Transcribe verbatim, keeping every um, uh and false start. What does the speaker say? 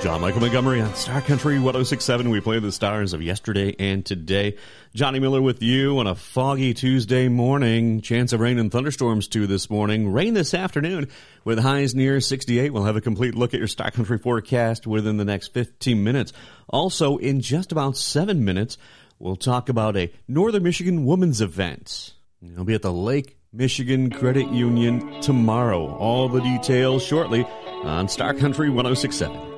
John Michael Montgomery on Star Country one oh six point seven. We play the stars of yesterday and today. Johnny Miller with you on a foggy Tuesday morning. Chance of rain and thunderstorms too this morning. Rain this afternoon with highs near sixty-eight. We'll have a complete look at your Star Country forecast within the next fifteen minutes. Also, in just about seven minutes, we'll talk about a Northern Michigan women's event. It'll be at the Lake Michigan Credit Union tomorrow. All the details shortly on Star Country one oh six point seven.